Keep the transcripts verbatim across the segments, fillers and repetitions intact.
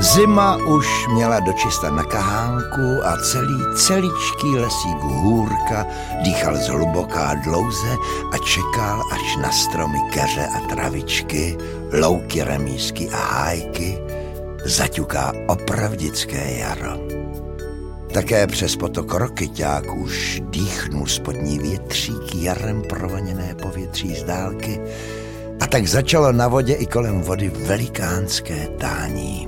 Zima už měla dočista na kahánku a celý celičký lesík hůrka dýchal zhluboká a dlouze a čekal, až na stromy keře a travičky, louky, remísky a hájky zaťuká opravdické jaro. Také přes potok Rokyťák už dýchnul spodní větřík jarem provaněné povětří z dálky a tak začalo na vodě i kolem vody velikánské tání.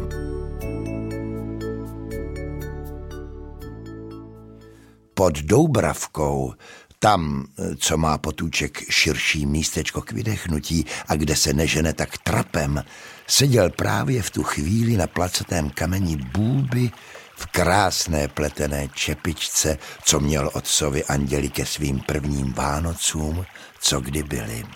Pod Doubravkou, tam, co má potůček širší místečko k vydechnutí a kde se nežene tak trapem, seděl právě v tu chvíli na placatém kameni Bůby v krásné pletené čepičce, co měl od sovy anděli ke svým prvním Vánocům, co kdy byly.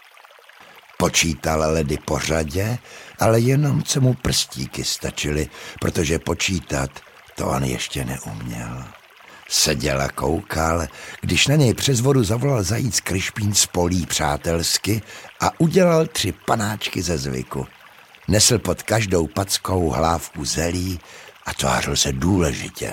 Počítal ledy po řadě, ale jenom co mu prstíky stačily, protože počítat to on ještě neuměl. Seděl a koukal, když na něj přes vodu zavolal zajíc Kryšpín z polí přátelsky a udělal tři panáčky ze zvyku. Nesl pod každou packou hlávku zelí a tvářil se důležitě.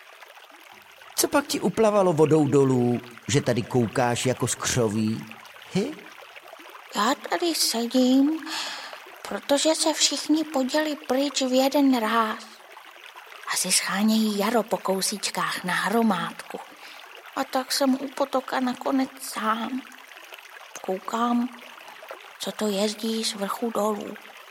Co pak ti uplavalo vodou dolů, že tady koukáš jako skřoví? Hy? Já tady sedím, protože se všichni poděli pryč v jeden ráz. Asi schánějí jaro po kousíčkách na hromádku. A tak jsem u potoka nakonec sám. Koukám, co to jezdí z vrchu dolů.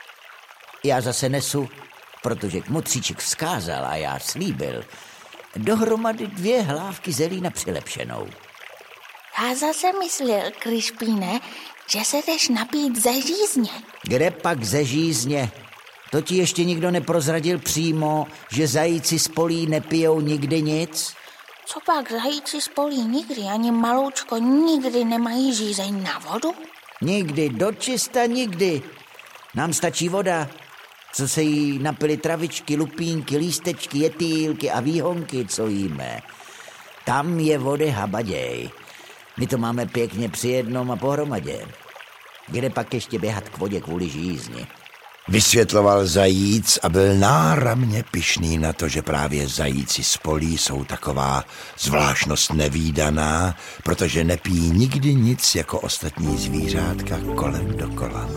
Já zase nesu, protože kmotříček vzkázal a já slíbil, dohromady dvě hlávky zelí na přilepšenou. Já zase myslel, Kryšpíne, že se jdeš napít ze žízně. Kde pak ze žízně? To ti ještě nikdo neprozradil přímo, že zajíci z polí nepijou nikdy nic? Co pak zajíci z polí nikdy, ani maloučko nikdy nemají žízeň na vodu? Nikdy, dočista nikdy. Nám stačí voda, co se jí napily travičky, lupínky, lístečky, jetýlky a výhonky, co jíme. Tam je vody habaděj. My to máme pěkně při jednom a pohromadě. Kde pak ještě běhat k vodě kvůli žízni? Vysvětloval zajíc a byl náramně pyšný na to, že právě zajíci z polí jsou taková zvláštnost nevídaná, protože nepijí nikdy nic jako ostatní zvířátka kolem dokola.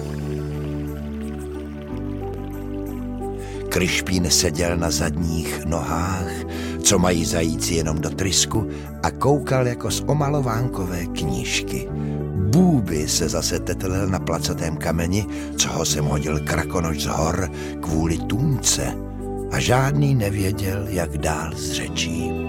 Kryšpín seděl na zadních nohách, co mají zajíci jenom do trysku, a koukal jako z omalovánkové knížky. Bůby se zase tetelel na placatém kameni, co ho sem hodil krakonoš z hor kvůli tůňce, a žádný nevěděl, jak dál z řečí.